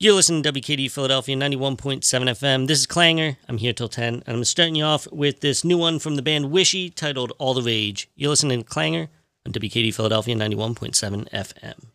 You're listening to WKD Philadelphia 91.7 FM. This is Clanger. I'm here till 10, and I'm starting you off with this new one from the band Wishy titled All the Rage. You're listening to Clanger on WKD Philadelphia 91.7 FM.